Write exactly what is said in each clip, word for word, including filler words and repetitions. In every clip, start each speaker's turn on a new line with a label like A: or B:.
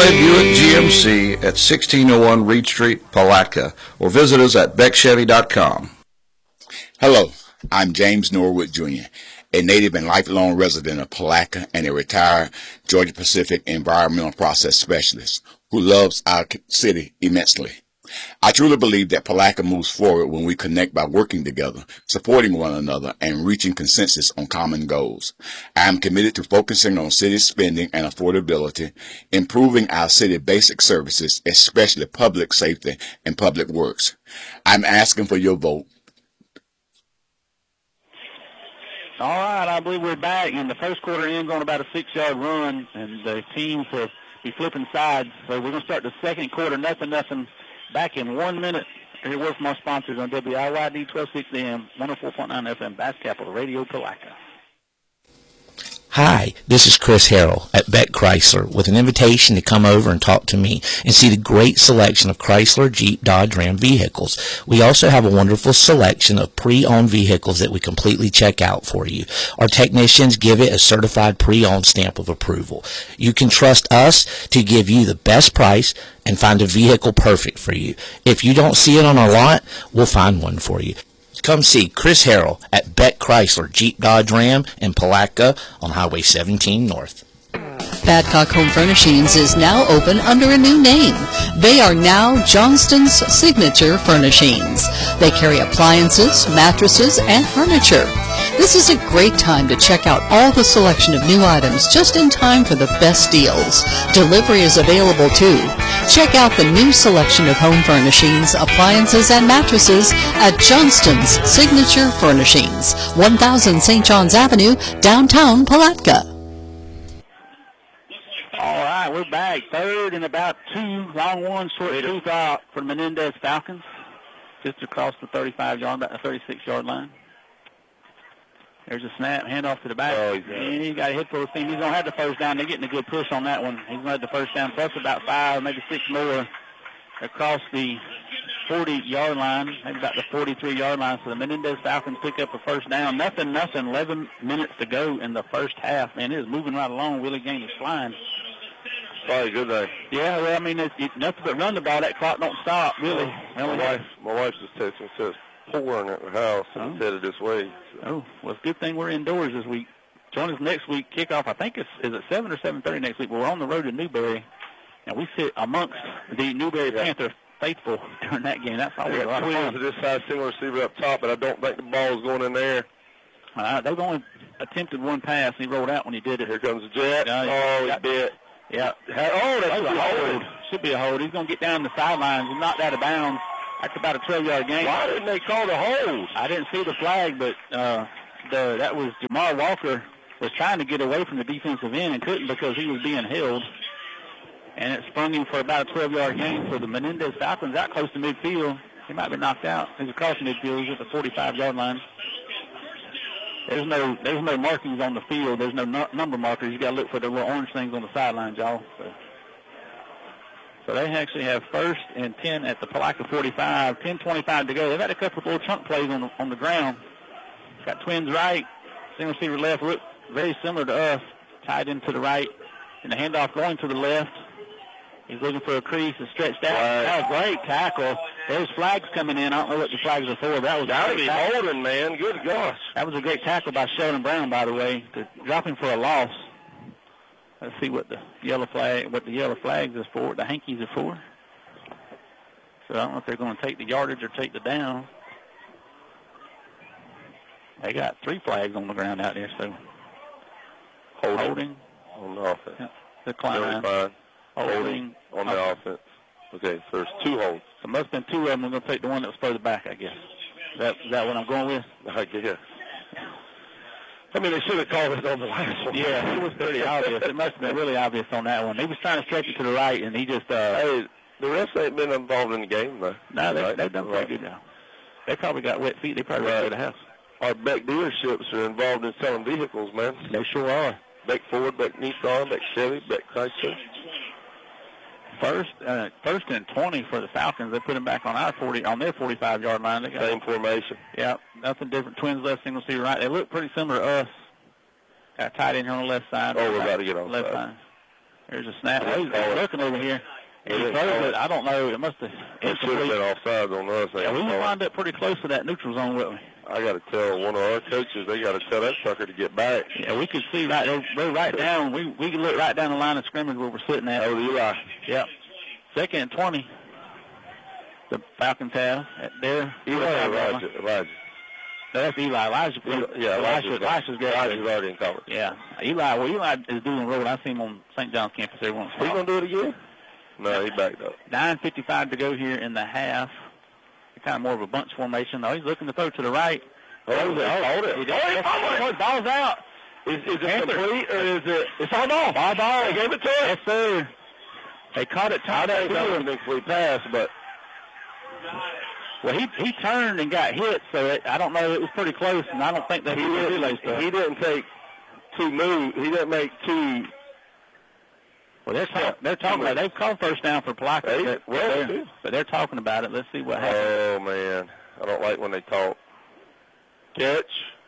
A: Chevrolet Buick G M C at sixteen oh one Reed Street, Palatka, or visit us at beck chevy dot com.
B: Hello, I'm James Norwood, Junior, a native and lifelong resident of Palatka and a retired Georgia-Pacific environmental process specialist who loves our city immensely. I truly believe that Palatka moves forward when we connect by working together, supporting one another, and reaching consensus on common goals. I am committed to focusing on city spending and affordability, improving our city basic services, especially public safety and public works. I'm asking for your vote.
C: All right, I believe we're back, and the first quarter ends on about a six-yard run, and the teams will be flipping sides. So we're going to start the second quarter, nothing, nothing. Back in one minute. Here word from our sponsors on W I Y D twelve sixty A M, one oh four point nine F M, Bass Capital Radio, Palatka.
D: Hi, this is Chris Harrell at Beck Chrysler with an invitation to come over and talk to me and see the great selection of Chrysler, Jeep, Dodge, Ram vehicles. We also have a wonderful selection of pre-owned vehicles that we completely check out for you. Our technicians give it a certified pre-owned stamp of approval. You can trust us to give you the best price and find a vehicle perfect for you. If you don't see it on our lot, we'll find one for you. Come see Chris Harrell at Beck Chrysler, Jeep, Dodge, Ram in Palatka on Highway seventeen North.
E: Badcock Home Furnishings is now open under a new name. They are now Johnston's Signature Furnishings. They carry appliances, mattresses, and furniture. This is a great time to check out all the selection of new items just in time for the best deals. Delivery is available too. Check out the new selection of home furnishings, appliances, and mattresses at Johnston's Signature Furnishings, one thousand Saint John's Avenue, downtown Palatka.
C: All right, we're back. Third and about two. Long one, short two out for the Menendez Falcons. Just across the thirty-five-yard, about the thirty-six-yard line. There's a snap, handoff to the back. Oh, he's got and he got a hit for the team. He's going to have the first down. They're getting a good push on that one. He's going to have the first down, plus about five, maybe six more across the forty-yard line, maybe about the forty-three-yard line. So the Menendez Falcons pick up a first down. Nothing, nothing, eleven minutes to go in the first half. Man, it is moving right along. Willie Gaines is flying.
F: Probably a good day.
C: Yeah, well, I mean, it's, it's nothing but run the ball. That clock don't stop, really.
F: My wife, my wife just texted me, says pouring at the house, and oh. headed this way. So.
C: Oh, well, it's a good thing we're indoors this week. Join us next week, kickoff. I think it's is it seven or seven thirty next week. But we're on the road to Newberry, and we sit amongst the Newberry yeah. Panther faithful during that game. That's always a lot of fun.
F: To this side, single receiver up top, but I don't think the ball is going in there.
C: Uh, they've only attempted one pass, and he rolled out when he did it.
F: Here comes the jet.
C: Uh,
F: oh, he bit.
C: Yeah.
F: Oh, that's a hold.
C: Should be a hold. He's going to get down the sidelines and knock that out of bounds. That's about a twelve-yard gain.
F: Why didn't they call the hold?
C: I didn't see the flag, but uh, the, that was Jamar Walker was trying to get away from the defensive end and couldn't because he was being held. And it sprung him for about a twelve-yard gain. So the Menendez Falcons out close to midfield. He might be knocked out. He's across midfield. He's at the forty-five-yard line. There's no there's no markings on the field. There's no nu- number markers. You got to look for the little orange things on the sidelines, y'all. So. So they actually have first and ten at the Palatka forty-five, ten twenty-five to go. They've had a couple of little chunk plays on the, on the ground. Got twins right, single receiver left, look very similar to us, tied into the right, and the handoff going to the left. He's looking for a crease and stretched out. Right. That was a great tackle. There's flags coming in. I don't know what the flags are for. That was
F: gotta be holding, man. Good gosh.
C: That was a great tackle by Sheldon Brown, by the way, to drop him for a loss. Let's see what the yellow flag, what the yellow flags is for, what the hankies are for. So I don't know if they're going to take the yardage or take the down. They got three flags on the ground out there, so
F: holding,
C: holding
F: on the offense.
C: Yeah, decline.
F: Holding,
C: holding
F: on the okay. offense. Okay, so there's two holds.
C: So must have been two of them. We're going to take the one that was further back, I guess. Is that, is that what I'm going with?
F: I guess. I mean, they should have called it on the last one.
C: Yeah, it was pretty obvious. It must have been really obvious on that one. He was trying to stretch it to the right, and he just... Uh,
F: hey, the refs ain't been involved in the game, though.
C: No, they,
F: right?
C: they've done pretty right. good now. They probably got wet feet. They probably right. went to the house.
F: Our Beck dealerships are involved in selling vehicles, man.
C: They sure are.
F: Beck Ford, Beck Nissan, Beck Chevy, Beck Chrysler.
C: First, uh, first and twenty for the Falcons. They put them back on our forty, on their forty-five-yard line. They got
F: Same formation.
C: Yeah, nothing different. Twins left, single receiver right. They look pretty similar to us. Got tight in here on the left side.
F: Oh, we're about to get on
C: left
F: side.
C: There's a snap. Oh, he's looking over here. He throws it. I don't know. It must have.
F: It should have been offside on us.
C: Yeah, we wound up pretty close to that neutral zone, wouldn't we?
F: I got to tell one of our coaches, they got to tell that sucker to get back.
C: Yeah, we could see right, they're, they're right down. We we can look right down the line of scrimmage where we're sitting at.
F: Oh, Eli.
C: Yep. Second and twenty. The Falcons have at there.
F: Eli, Elijah, Elijah.
C: No, that's Eli. Elijah.
F: Yeah,
C: Elijah. Elijah's got.
F: Elijah's already in college.
C: Yeah. Eli. Well, Eli is doing road. I see him on Saint John's campus every once in a while.
F: He's gonna do it again? No, he backed up.
C: nine fifty-five to go here in the half. Kind of more of a bunch formation. Oh, he's looking to throw to the right.
F: Oh, hold it. Hold it.
C: He oh, oh, it. Ball's out.
F: Is, is it complete or is it? It's all ball.
C: Ball, ball.
F: They gave it to us.
C: Yes, sir. They caught it.
F: I don't think that would have been complete pass, but.
C: Well, he he turned and got hit, so it, I don't know. It was pretty close, and I don't think that
F: he,
C: he
F: didn't,
C: relay stuff.
F: He didn't take two moves. He didn't make two.
C: Well, they're, talk, they're talking about it. They've called first down for Palaka,
F: hey,
C: but,
F: well,
C: they're, but they're talking about it. Let's see what happens.
F: Oh, man. I don't like when they talk. Catch.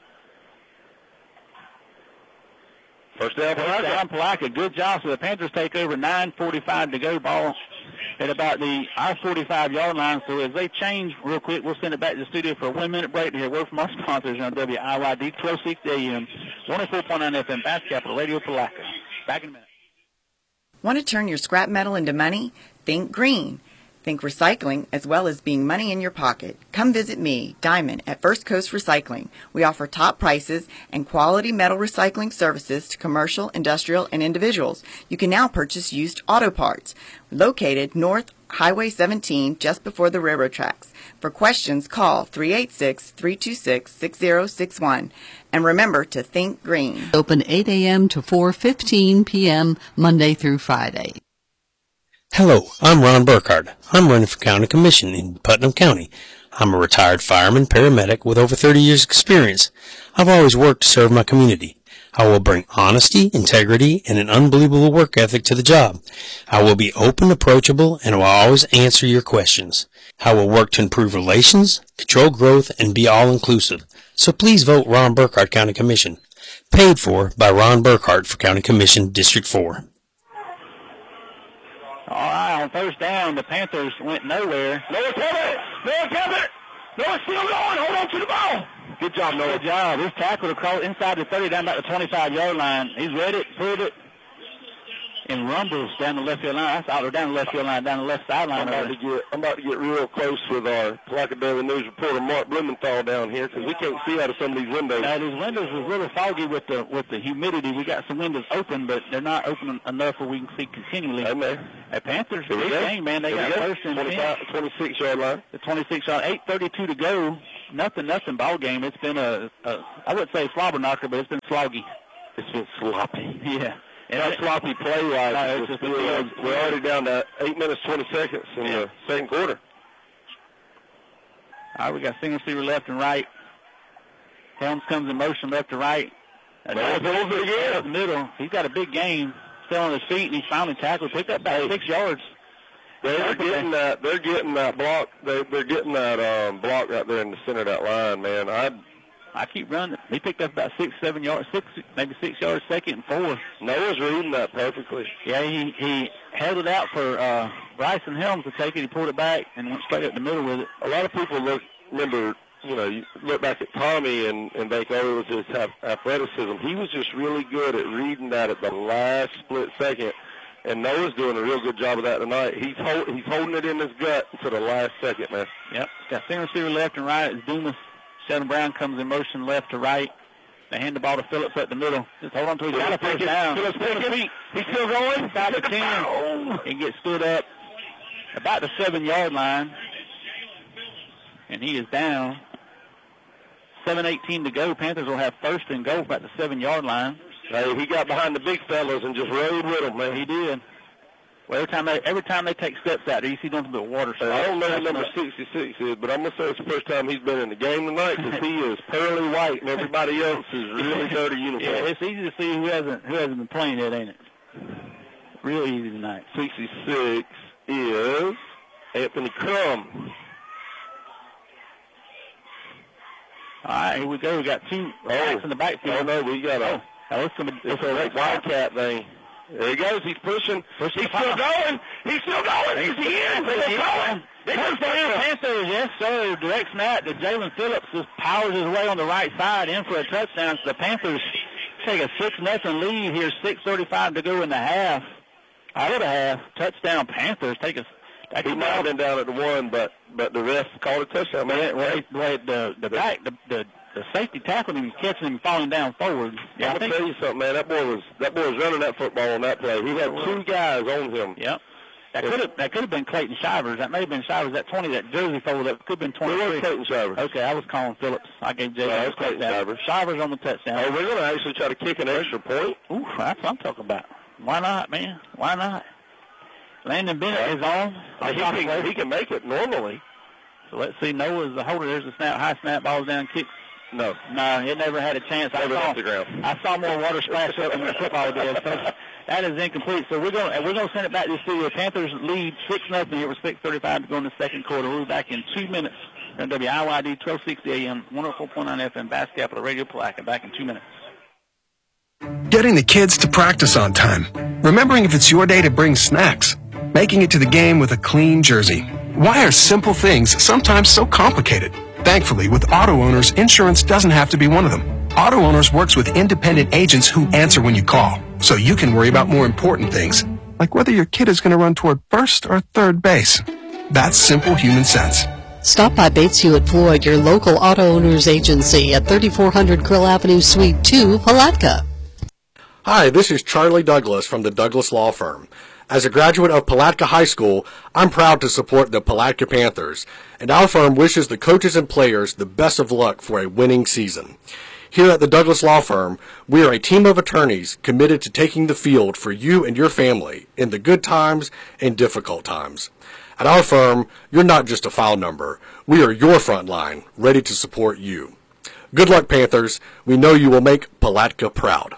F: First down, Palaka.
C: First down, Palaka. Good job. So the Panthers take over. nine forty-five to go. Ball at about the our forty-five-yard line. So as they change real quick, we'll send it back to the studio for a one-minute break to hear word from our sponsors on W I Y D twelve sixty A M, one oh four point nine F M, Bass Capital Radio, Palaka. Back in a minute.
G: Want to turn your scrap metal into money? Think green. Think recycling as well as being money in your pocket. Come visit me, Diamond, at First Coast Recycling. We offer top prices and quality metal recycling services to commercial, industrial, and individuals. You can now purchase used auto parts. Located North Highway seventeen, just before the railroad tracks. For questions, call three eight six, three two six, six zero six one. And remember to think green.
E: Open eight A M to four fifteen P M Monday through Friday.
H: Hello, I'm Ron Burkhardt. I'm running for county commission in Putnam County. I'm a retired fireman paramedic with over thirty years experience. I've always worked to serve my community. I will bring honesty, integrity, and an unbelievable work ethic to the job. I will be open, approachable, and will always answer your questions. I will work to improve relations, control growth, and be all-inclusive. So please vote Ron Burkhardt County Commission. Paid for by Ron Burkhardt for County Commission District four.
C: All right, on first down, the Panthers went nowhere.
F: Noah's have it. Noah's have it. Noah's still going. Hold on to the ball. Good job, Noah.
C: Good job. His tackle across inside the thirty, down about the twenty-five-yard line. He's read it, pulled it, and rumbles down the left field line. That's out there down the left field line, down the left sideline.
F: I'm about to get, I'm about to get real close with our Palaka Daily News reporter Mark Blumenthal down here because we can't see out of some of these windows.
C: Now, these windows is a little foggy with the with the humidity. We got some windows open, but they're not open enough where we can see continually.
F: Hey, man.
C: Hey, Panthers, big game, man. They got first and ten.
F: twenty-six-yard line.
C: The twenty-six-yard, eight thirty-two to go. Nothing, nothing ball game. It's been a, a I wouldn't say slobber knocker, but it's been sloggy.
F: It's been sloppy.
C: Yeah.
F: And not sloppy play-wise.
C: No,
F: it's just we're, we're already down to eight minutes, twenty seconds in yeah. the second quarter.
C: All right, we got single receiver left and right. Helms comes in motion left to right.
F: Well, Helms again.
C: Up the middle. He's got a big game. Still on his feet, and he's finally tackled. Picked up about six yards.
F: They're getting that. They're getting that block. They, they're getting that um, block right there in the center of that line, man. I
C: I keep running. He picked up about six, seven yards, six, maybe six yards, second and four.
F: Noah's reading that perfectly.
C: Yeah, he he held it out for uh, Bryson Helms to take it. He pulled it back and went straight up the middle with it.
F: A lot of people look remember. You know, you look back at Tommy and, and think, oh, it was his athleticism. He was just really good at reading that at the last split second. And Noah's doing a real good job of that tonight. He's hold, he's holding it in his gut to the last second, man.
C: Yep. Got single receiver left and right. It's Dumas. Sheldon Brown comes in motion left to right. They hand the ball to Phillips at the middle. Just hold on to his got a first down.
F: Phillips on his feet. He's still going.
C: About the ten. And gets stood up about the seven-yard line. And he is down. seven eighteen to go. Panthers will have first and goal about the seven-yard line.
F: Hey, he got behind the big fellas and just rode with them, man.
C: He did. Well, every time they every time they take steps out there, you see nothing but water. So
F: I don't know what number sixty-six is, but I'm going to say it's the first time he's been in the game tonight because he is pearly white and everybody else is really dirty uniform.
C: Yeah, it's easy to see who hasn't who hasn't been playing yet, ain't it? Real easy tonight.
F: sixty-six is Anthony Crum.
C: All right, here we go. We got two backs in the backfield.
F: Oh, no, we got a,
C: oh, it's, gonna,
F: it's a Wildcat thing. There he goes. He's pushing. He's still going. He's still going. He's in. He's still going.
C: Touchdown Panthers, yes, sir. Direct snap to Jalen Phillips. Just powers his way on the right side in for a touchdown. So the Panthers take a six nothing lead here. six thirty-five to go in the half. Out of the half. Touchdown Panthers. Take a.
F: He might have been down at the one, but but the ref called a touchdown. Man,
C: wait, wait, the the back the the, the safety tackled him, catching him falling down forward.
F: Yeah, I'm gonna tell you something, man. That boy was that boy was running that football on that play. He had two guys on him.
C: Yep. That could have that could have been Clayton Shivers. That may have been Shivers. That twenty, that jersey fold, that could have been twenty.
F: It was Clayton Shivers.
C: Okay, I was calling Phillips. I gave Jay.
F: No, it was Clayton Shivers.
C: Shivers on the touchdown.
F: Oh, we're gonna actually try to kick an extra point.
C: Ooh, that's what I'm talking about. Why not, man? Why not? Landon Bennett is on.
F: He can, he can make it normally.
C: So let's see. Noah's the holder. There's a snap. High snap. Ball's down. Kicks.
F: No.
C: No, it never had a chance.
F: Never
C: I saw,
F: hit the ground.
C: I saw more water splash up than the football did. So that is incomplete. So we're going we're going to send it back to the studio. Panthers lead six nothing here with six thirty-five to go in the second quarter. We'll be back in two minutes on W I Y D twelve sixty A M, one oh four point nine F M, Bass Capital Radio Palatka. Back in two minutes.
I: Getting the kids to practice on time. Remembering if it's your day to bring snacks. Making it to the game with a clean jersey. Why are simple things sometimes so complicated? Thankfully, with Auto Owners, insurance doesn't have to be one of them. Auto Owners works with independent agents who answer when you call, so you can worry about more important things, like whether your kid is going to run toward first or third base. That's simple human sense.
E: Stop by Bates Hewitt Floyd, your local Auto Owners agency at thirty-four hundred Grill Avenue, Suite two, Palatka.
J: Hi, this is Charlie Douglas from the Douglas Law Firm. As a graduate of Palatka High School, I'm proud to support the Palatka Panthers, and our firm wishes the coaches and players the best of luck for a winning season. Here at the Douglas Law Firm, we are a team of attorneys committed to taking the field for you and your family in the good times and difficult times. At our firm, you're not just a file number. We are your front line, ready to support you. Good luck, Panthers. We know you will make Palatka proud.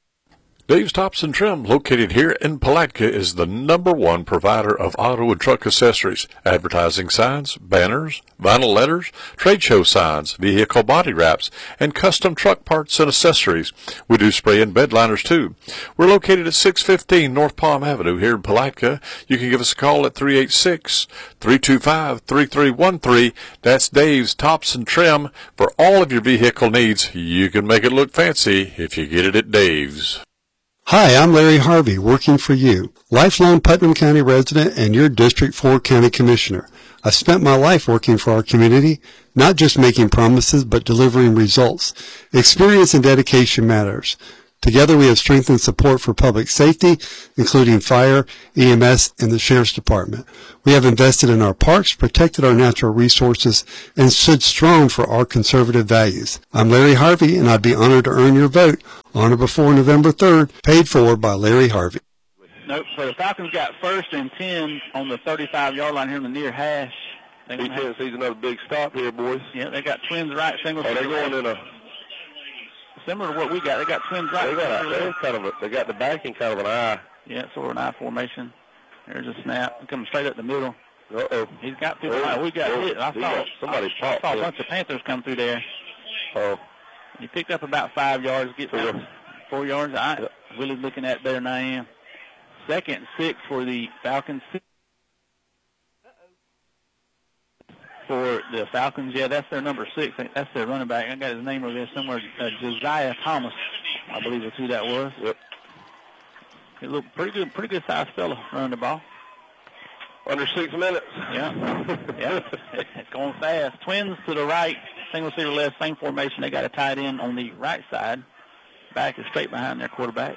K: Dave's Tops and Trim, located here in Palatka, is the number one provider of auto and truck accessories, advertising signs, banners, vinyl letters, trade show signs, vehicle body wraps, and custom truck parts and accessories. We do spray and bed liners too. We're located at six fifteen North Palm Avenue here in Palatka. You can give us a call at three eight six, three two five, three three one three. That's Dave's Tops and Trim. For all of your vehicle needs, you can make it look fancy if you get it at Dave's.
L: Hi, I'm Larry Harvey, working for you, lifelong Putnam County resident and your District four County Commissioner. I've spent my life working for our community, not just making promises, but delivering results. Experience and dedication matters. Together we have strengthened support for public safety, including fire, E M S, and the Sheriff's Department. We have invested in our parks, protected our natural resources, and stood strong for our conservative values. I'm Larry Harvey, and I'd be honored to earn your vote on or before November third, paid for by Larry Harvey.
C: Nope, so the Falcons got first and ten on the thirty-five-yard line here in the near hash.
F: Defense sees another big stop here, boys.
C: Yeah, they got twins right, single.
F: Oh, they're going in a...
C: Similar to what we got. They got twins right.
F: They got, a, kind of a, they got the backing kind of an eye.
C: Yeah, sort of an eye formation. There's a snap. Coming straight up the middle.
F: Uh-oh.
C: He's got people oh, right. We got oh, hit. I saw, got
F: somebody
C: I,
F: I
C: saw a bunch of Panthers come through there.
F: Oh.
C: He picked up about five yards. Get four, four yards. I yep. Willie's looking at better than I am. Second and six for the Falcons. For the Falcons, yeah, that's their number six. That's their running back. I got his name over there somewhere. Uh, Josiah Thomas, I believe is who that was.
F: Yep.
C: He looked pretty good, pretty good sized fella running the ball.
F: Under six minutes.
C: Yeah, yeah. It's going fast. Twins to the right, single receiver left, same formation. They got a tight end on the right side. Back is straight behind their quarterback.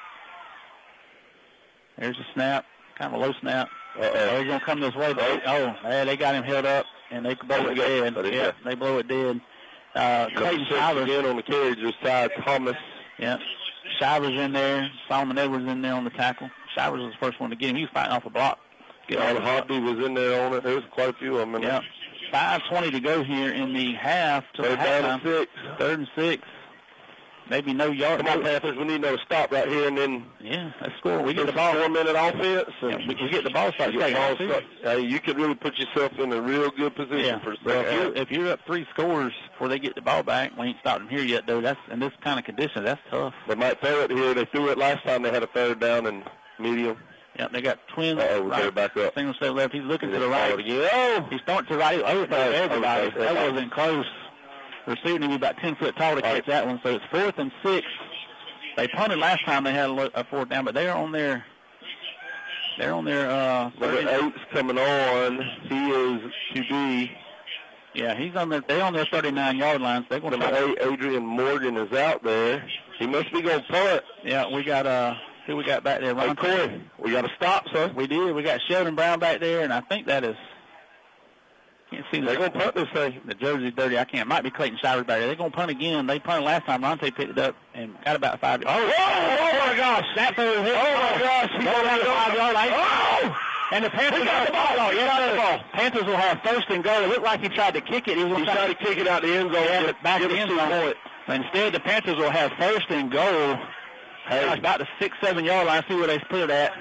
C: There's a snap, kind of a low snap.
F: Uh-oh.
C: Oh, he's going to come this way. But, oh, yeah, they got him held up. And they blow it dead. Yeah, they blow it dead. Uh, Clayton Shivers
F: again on the carry, Josiah Thomas.
C: Yeah, Shivers in there. Solomon Edwards in there on the tackle. Shivers was the first one to get him. He was fighting off a block.
F: Yeah, Hobby was in there on it. There was quite a few of them in
C: yeah.
F: there. five
C: twenty to go here in the half. To
F: Third
C: the halftime.
F: and six.
C: Third and six. maybe no yard.
F: Come on, Panthers, we need another stop right here, and then
C: yeah, let's score. We get the ball.
F: Four-minute offense. And
C: yeah, we, we get the ball start.
F: Get ball start. Hey, you could really put yourself in a real good position
C: yeah.
F: for a
C: well,
F: second
C: if, you're,
F: half.
C: if you're up three scores before they get the ball back, we ain't stopped them here yet, though. That's in this kind of condition. That's tough.
F: They might throw it here. They threw it last time. They had a third down and medium.
C: Yep, they got twins.
F: Uh-oh, we
C: right.
F: better back up.
C: Single step left. He's looking to the
F: Right.
C: right. Oh, he's starting to right. Oh, no, everybody.
F: okay.
C: That wasn't close. The receiver needed about ten foot tall to catch right. that one. So it's fourth and six. They punted last time. They had a, a fourth down, but they're on their. They're on their. Uh,
F: Number eight's coming on. He is to be.
C: Yeah, he's on their. They're on their thirty-nine yard line. So they're going to.
F: Number eight, Adrian Morgan is out there. He must be going to punt.
C: Yeah, we got uh. Who we got back there?
F: Hey, Corey, we got to stop, son.
C: We did. We got Sheldon Brown back there, and I think that is. Can't see.
F: They're going to punt this thing.
C: The jersey dirty. I can't. Might be Clayton Shivers back there. They're going to punt again. They punted last time. Ronte picked it up and got about five. Oh,
F: oh, oh my gosh!
C: Snap through his hip.
F: Oh my gosh! He's
C: going
F: going
C: to the five yard line.
F: Oh!
C: And the Panthers
F: we got the ball.
C: Oh, yeah, got the ball. Panthers will have first and goal. It looked like he tried to kick it. He was
F: he tried to kick it out the end zone.
C: Yeah,
F: get,
C: back
F: get
C: to the end
F: zone.
C: zone. Instead, the Panthers will have first and goal. Hey. About the six, seven yard line. See where they put it at.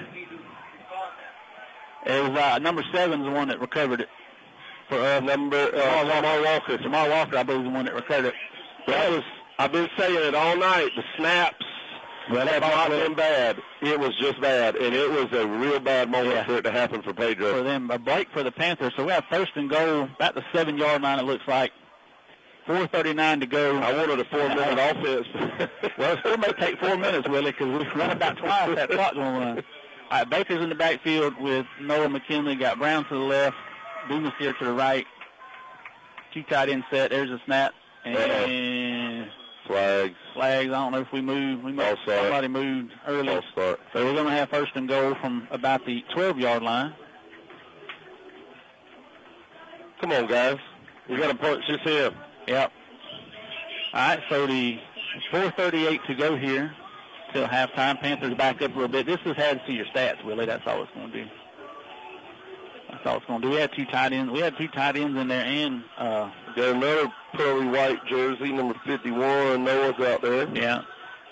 C: It was uh, number seven's the one that recovered it.
F: For uh, number uh, Jamal Walker.
C: Jamal Walker, I believe, is the one that recovered it.
F: That was. I've been saying it all night. The snaps well, have not been bad. It was just bad, and it was a real bad moment yeah. for it to happen for Pedro.
C: For them, a break for the Panthers. So we have first and goal about the seven yard line. It looks like. four thirty-nine to go.
F: I wanted a four-minute offense.
C: Well, it still may take four minutes, Willie, because we've run about twice that clock going to run. All right, Baker's in the backfield with Noah McKinley. Got Brown to the left, Dumas here to the right. Two tight end set. There's a snap. And
F: flags.
C: Flags. I don't know if we moved. We moved. Somebody moved early.
F: False start.
C: So we're going to have first and goal from about the twelve yard line.
F: Come on, guys. We got to punch this in.
C: Yep. All right, so the four thirty-eight to go here till halftime. Panthers back up a little bit. This is how to see your stats, Willie. That's all it's going to do. That's all it's going to do. We had two tight ends. We had two tight ends in there, and uh,
F: got another pearly white jersey, number fifty-one. Noah's out there.
C: Yeah.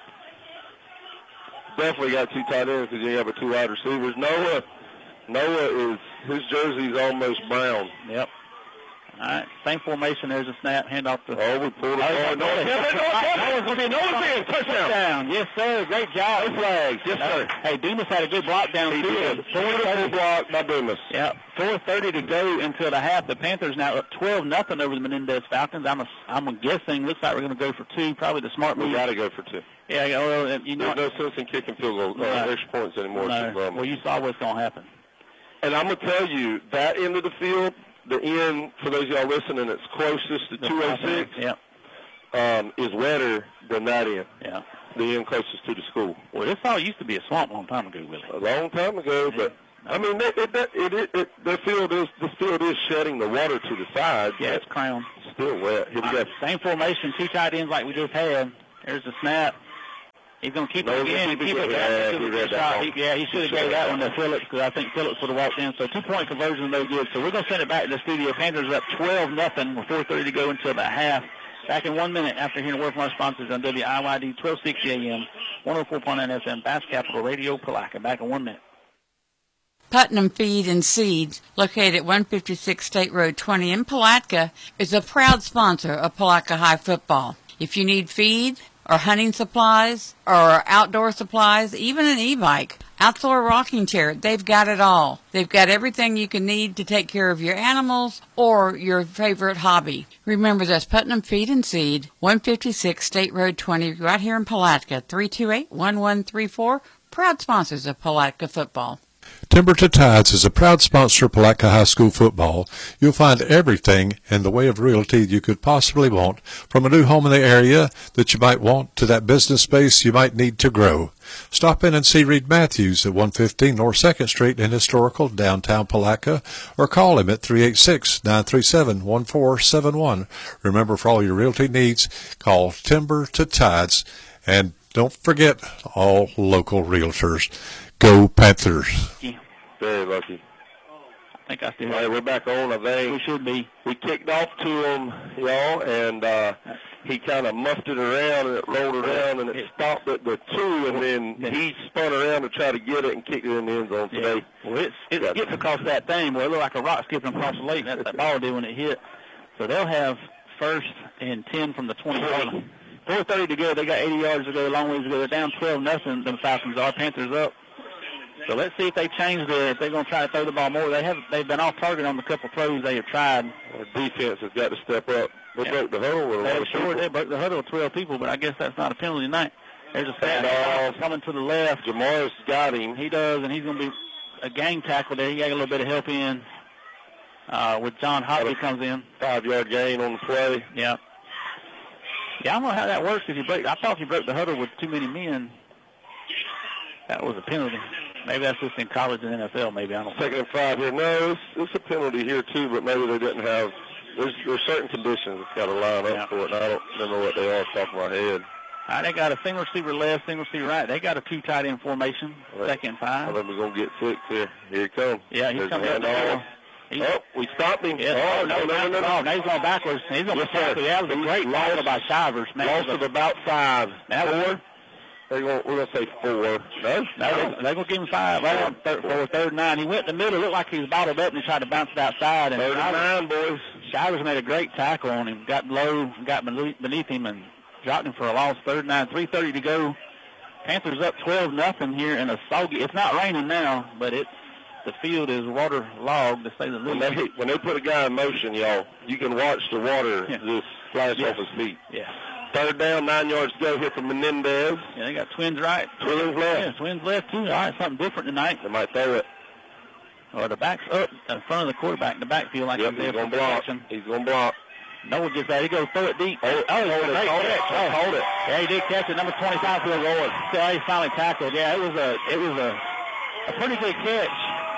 F: Definitely got two tight ends because you have a two wide receivers. Noah, Noah is his jersey's almost brown.
C: Yep. All right, same formation. There's a snap. Hand off to.
F: Oh, we pulled it. Oh, no,
C: Noah's going to be Noah's touchdown. Yes, sir. Great job.
F: No flags. Yes, sir.
C: Hey, Dumas had a good block down
F: he
C: field.
F: Beautiful block by Dumas.
C: Yeah. four thirty to go until the half. The Panthers now up twelve nothing over the Menendez Falcons. I'm a, I'm guessing. Looks like we're going to go for two. Probably the smart move.
F: We got to go for two.
C: Yeah. Well, you know.
F: There's no sense in kicking field goals, no. uh, extra points anymore.
C: No.
F: So, um,
C: well, you saw what's going to happen.
F: And I'm going to tell you that end of the field. The end, for those of y'all listening, it's closest to two oh six,
C: yeah.
F: um, is wetter than that end.
C: Yeah.
F: The end closest to the school.
C: Well, this all used to be a swamp a long time ago, Willie.
F: A long time ago, yeah. but, I mean, it, it, it, it, it, the field is, this field is shedding the water to the sides.
C: Yeah, it's crowned.
F: It's still wet. Here we go.
C: Same formation, two tight ends like we just had. There's the snap. He's going to keep
F: no,
C: it again and keep it
F: yeah,
C: back.
F: He read
C: that he, yeah, he should have gave that one to Phillips because I think Phillips would have walked in. So two-point conversion, no good. So we're going to send it back to the studio. Panthers are up twelve nothing with four thirty to go until about half. Back in one minute after hearing a word from our sponsors on W I Y D twelve sixty A M, one oh four point nine F M, Bass Capital Radio, Palatka. Back in one minute.
M: Putnam Feed and Seeds, located at one fifty-six State Road twenty in Palatka, is a proud sponsor of Palatka High football. If you need feed or hunting supplies or outdoor supplies, even an e-bike, outdoor rocking chair, they've got it all. They've got everything you can need to take care of your animals or your favorite hobby. Remember, that's Putnam Feed and Seed, one fifty-six State Road twenty, right here in Palatka, three two eight, one one three four, proud sponsors of Palatka football.
K: Timber to Tides is a proud sponsor of Palatka High School football. You'll find everything in the way of realty you could possibly want, from a new home in the area that you might want to that business space you might need to grow. Stop in and see Reed Matthews at one fifteen North second Street in historical downtown Palatka, or call him at three eight six, nine three seven, one four seven one. Remember, for all your realty needs, call Timber to Tides, and don't forget all local realtors. Go Panthers.
F: Very lucky.
C: I think I still
F: All right, we're back on, I think.
C: We should be.
F: We kicked off to him, y'all, and uh, he kind of muffed it around, and it rolled around, and it stopped at the two, and then he spun around to try to get it and kicked it in the end zone today.
C: Yeah. Well, it's, it's getting across that thing, boy. It looked like a rock skipping across the lake. That's that ball did when it hit. So they'll have first and ten from the twenty-eight. four thirty to go. They got eighty yards to go, a long ways to go. They're down twelve nothing. The Falcons are. Panthers up. So let's see if they change the, if they're going to try to throw the ball more. They have, they've been off target on the couple of throws they have tried.
F: Our defense has got to step up. They yeah. broke the huddle with a lot of
C: sure
F: people.
C: They broke the huddle with twelve people, but I guess that's not a penalty tonight. There's a stand coming to the left.
F: Jamar's got him.
C: He does, and he's going to be a gang tackle there. He got a little bit of help in uh, with John Hoppy comes in.
F: Five-yard gain on the play.
C: Yeah. Yeah, I don't know how that works if you break. I thought if you broke the huddle with too many men, that was a penalty. Maybe that's just in college and N F L, maybe. I don't know.
F: Second and five here. No, it's, it's a penalty here, too, but maybe they didn't have – there's there's certain conditions that's got to line up yeah. for it, and I don't remember what they are off the top of my head.
C: All right, they got a single receiver left, single receiver right. They got a two tight end formation, right. second and five.
F: I think we're going to get six here. Here he comes.
C: Yeah, he's
F: There's
C: coming up the
F: He's, oh, we stopped him.
C: Yeah.
F: Oh, no, no, no, no.
C: Oh, now he's going backwards. He's going to yes, be That was a great loss by Shivers. Man.
F: Loss of about five.
C: Now four?
F: They're going, we're going to say four.
C: No? No, they're going to give him five. Right, third, four, third and nine. He went in the middle. It looked like he was bottled up, and he tried to bounce it outside. And
F: third and nine, boys.
C: Shivers made a great tackle on him. Got low, got beneath him, and dropped him for a loss. Third and nine. three thirty to go. Panthers up twelve nothing here in a soggy. It's not raining now, but it's the field is waterlogged, to say the least.
F: When they, when they put a guy in motion, y'all, you can watch the water yeah. just splash
C: yeah.
F: off his feet.
C: Yeah.
F: Third down, nine yards to go here from Menendez.
C: Yeah, they got twins right.
F: Twins left.
C: Yeah, twins left, too. All right, something different tonight.
F: They might throw it.
C: Or the back's up in front of the quarterback in the backfield like
F: yep,
C: he's
F: there
C: for
F: gonna block.
C: protection.
F: He's going to block.
C: Noah gets that. He goes throw it deep.
F: Hold it.
C: Oh,
F: hold it. Hold it.
C: Oh,
F: Hold it.
C: Yeah, he did catch it. Number twenty-five field goal. So he finally tackled. Yeah, it was a it was a, a pretty good catch.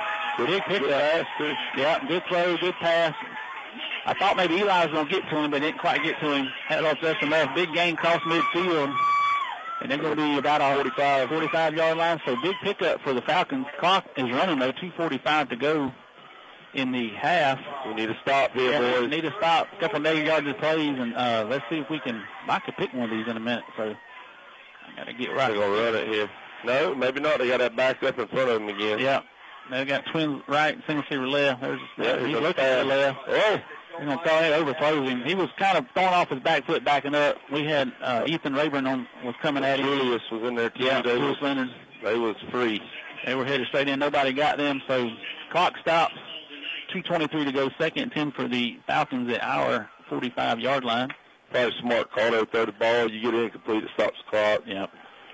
C: Big pick
F: pass.
C: Yeah, good throw, good pass. I thought maybe Eli was going to get to him, but didn't quite get to him. Had off just enough. Big gain cross midfield. And they're going to be about a forty-five, forty-five yard line. So big pickup for the Falcons. Clock is running, though. two forty-five to go in the half.
F: We need to stop here,
C: yeah,
F: boys.
C: We need to stop. A couple of negative yards of plays, and uh, let's see if we can. I could pick one of these in a minute, so I got to get right.
F: They're going to run it here. No, maybe not. They got that back up in front of them again.
C: Yeah. They got twins right, single receiver left. There's,
F: yeah,
C: he's looking at the left.
F: Oh.
C: He's going to throw it, overthrows him. He was kind of throwing off his back foot, backing up. We had uh, Ethan Rayburn on, was coming at him.
F: Julius was in there, too.
C: Yeah,
F: they
C: Julius
F: was,
C: Leonard.
F: They was free.
C: They were headed straight in. Nobody got them, so clock stops. two twenty-three to go. Second and ten for the Falcons at our forty-five yard line.
F: Probably smart call. They throw the ball. You get incomplete, it stops the clock.
C: Yep.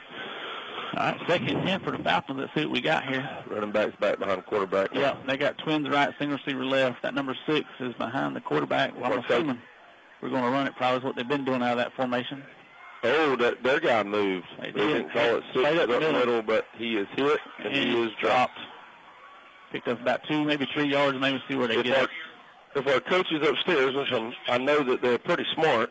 C: All right, second and ten for the Falcons. Let's see what we got here.
F: Running back's back behind the quarterback.
C: Yeah, they got twins right, single receiver left. That number six is behind the quarterback. Well, I'm assuming we're going to run it probably is what they've been doing out of that formation.
F: Oh, that their guy moved. They, they didn't call it six up the middle, but he is hit and, and he is dropped.
C: Picked up about two, maybe three yards, and maybe see where they
F: if
C: get
F: our,
C: it.
F: If our coaches upstairs, which I'm, I know that they're pretty smart,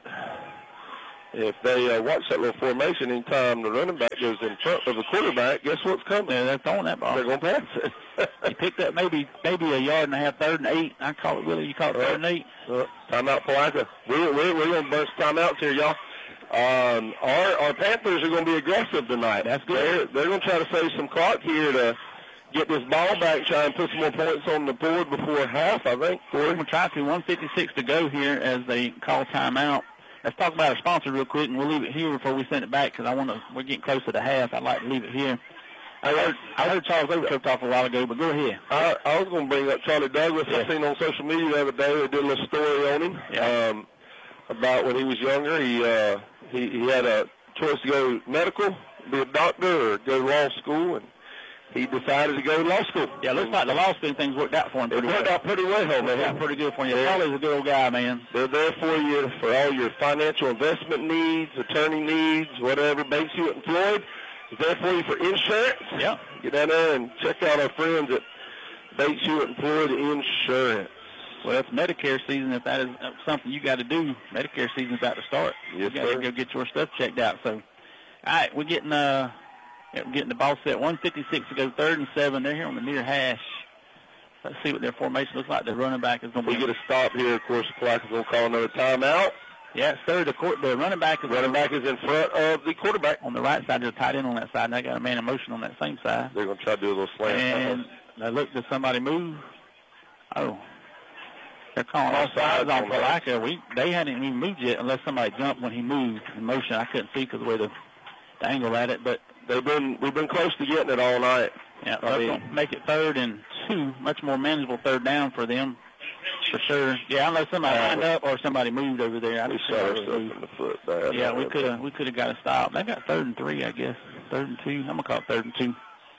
F: if they uh, watch that little formation, anytime the running back goes in front of the quarterback, guess what's coming?
C: Yeah, they're throwing that ball.
F: They're going to pass it.
C: He picked up maybe maybe a yard and a half, third and eight. I call it, Willie, you call it
F: right.
C: third and eight.
F: Uh, timeout, Palatka. We're, we're, we're going to burst timeouts here, y'all. Um, our, our Panthers are going to be aggressive tonight.
C: That's good.
F: They're, they're going to try to save some clock here to get this ball back, try and put some more points on the board before half, I think.
C: We're going to try to. one fifty-six to go here as they call timeout. Let's talk about our sponsor real quick, and we'll leave it here before we send it back because I want to. We're getting close to the half. I'd like to leave it here. I heard, I heard Charles Overcoat talk a while ago, but go ahead.
F: I, I was going to bring up Charlie Douglas. Yeah. I seen on social media the other day they did a little story on him
C: yeah.
F: um, about when he was younger. He, uh, he he had a choice to go medical, be a doctor, or go to law school, and he decided to go to law school.
C: Yeah, looks like the law school things worked out for him.
F: It worked
C: well.
F: out pretty well, man.
C: Yeah, pretty good for you. Charlie's a good old guy, man.
F: They're there for you for all your financial investment needs, attorney needs, whatever. Bates Hewitt and Floyd is there for you for insurance.
C: Yeah.
F: Get down there and check out our friends at Bates Hewitt and Floyd Insurance.
C: Well, it's Medicare season. If that is something you got to do, Medicare season's about to start.
F: Yes,
C: you got to go get your stuff checked out. So, all right, we're getting uh, we're getting the ball set. one fifty-six to go, third and seven. They're here on the near hash Let's see what their formation looks like. The running back is going to
F: We
C: be.
F: get a stop here. Of course, Palaca's going to call another timeout.
C: Yeah, it's third. The, court, the running back is
F: Running back is in front of the quarterback.
C: on the right side. There's a tight end on that side, and I got a man in motion on that same side.
F: They're going to try to do a little slant.
C: And I look, did somebody move? Oh. They're calling all sides on Palaca. We They hadn't even moved yet unless somebody jumped when he moved in motion. I couldn't see because of the way the, the angle at it, but
F: They've been, we've been close to getting it all night.
C: yeah, that's going to make it third and two, much more manageable third down for them, for sure. Yeah, unless somebody lined up or somebody moved over there. I
F: We
C: just
F: shot
C: saw
F: ourselves in the foot there.
C: Yeah, we could have we could have got a stop. They got third and three, I guess. Third and two. I'm gonna call it third and two.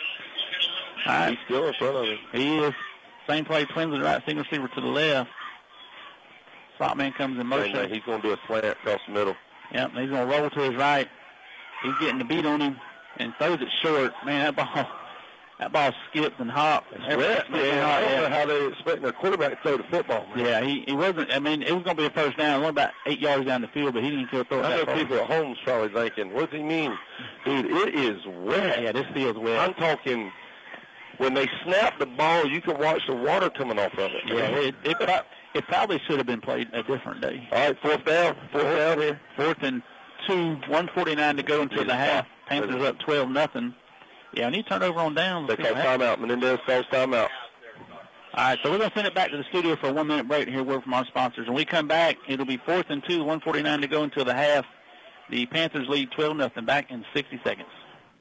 C: All right.
F: He's still in front of him.
C: He is. Same play, twins to the right, single receiver to the left. Slot man comes in
F: Same
C: motion.
F: thing. He's going to do a slant across the middle.
C: Yep, he's gonna roll to his right. He's getting the beat on him and throws it short. Man, that ball that ball skipped and hopped.
F: It's wet, man. I don't know how they're expecting their quarterback to throw the football. Man.
C: Yeah, he, he wasn't. I mean, it was going to be a first down, only about eight yards down the field, but he didn't feel throw it
F: I
C: that
F: know
C: far.
F: people at home's probably thinking, what does he mean? Dude, it is wet.
C: Yeah, this field's wet.
F: I'm talking, when they snap the ball, you can watch the water coming off of it.
C: Yeah, it, it, pro- it probably should have been played a different day.
F: All right, fourth down. Fourth down here.
C: Fourth and two, one forty-nine to go until the half. Panthers up twelve nothing. Yeah, I need to turn over on down.
F: They call timeout. Menendez calls timeout.
C: All right, so we're going to send it back to the studio for a one-minute break to hear word from our sponsors. When we come back, it'll be fourth and two, one forty-nine to go until the half. The Panthers lead twelve nothing. Back in sixty seconds.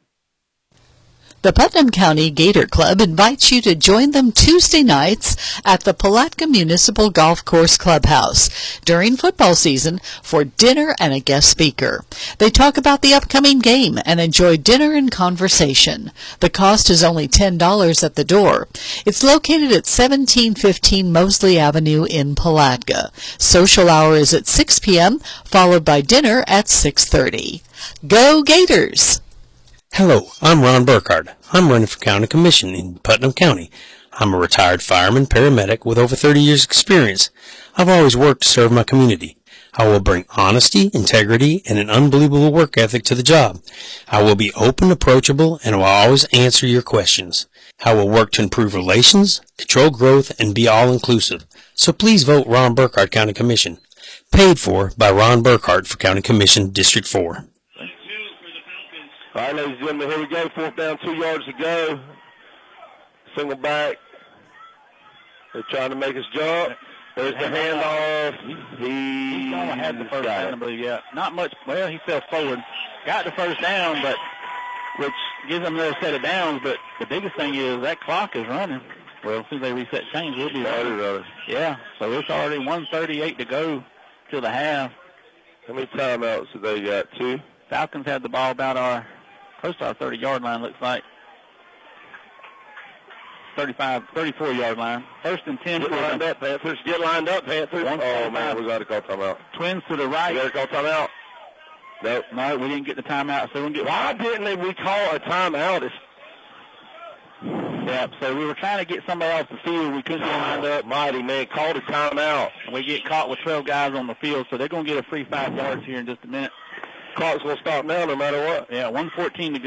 E: The Putnam County Gator Club invites you to join them Tuesday nights at the Palatka Municipal Golf Course Clubhouse during football season for dinner and a guest speaker. They talk about the upcoming game and enjoy dinner and conversation. The cost is only ten dollars at the door. It's located at seventeen fifteen Mosley Avenue in Palatka. Social hour is at six p.m., followed by dinner at six thirty. Go Gators!
H: Hello, I'm Ron Burkhardt. I'm running for county commission in Putnam County. I'm a retired fireman paramedic with over thirty years experience. I've always worked to serve my community. I will bring honesty, integrity, and an unbelievable work ethic to the job. I will be open, approachable, and will always answer your questions. I will work to improve relations, control growth, and be all-inclusive. So please vote Ron Burkhardt County Commission. Paid for by Ron Burkhardt for County Commission District four.
F: All right, ladies and gentlemen, here we go. Fourth down, two yards to go. Single back. They're trying to make us jump. There's the handoff. He
C: He's only had the first
F: got
C: down,
F: it.
C: I believe, yeah. Not much. Well, he fell forward. Got the first down, but which gives them another set of downs. But the biggest thing is that clock is running. Well, as soon as they reset change, we'll be
F: Started
C: running.
F: running.
C: Yeah, so it's already one thirty-eight to go till the half.
F: How many timeouts have they got? Two?
C: Falcons had the ball about our, close to our thirty-yard line, looks like. thirty-five, thirty-four-yard line. First and ten.
F: Get
C: for
F: lined
C: the
F: up, Panthers. Get lined up, Panthers.
C: One
F: Oh, man,
C: forty-five.
F: we got to call timeout.
C: Twins to the right.
F: We got to call timeout. Nope.
C: No, we didn't get the timeout, so we get.
F: Why didn't they we call a timeout? It's
C: Yeah, so we were trying to get somebody off the field. We couldn't get lined up.
F: Mighty, man. Called a timeout.
C: And we get caught with twelve guys on the field, so they're going to get a free five yards here in just a minute.
F: Clock's going to stop now no matter what.
C: Yeah, one fourteen to go.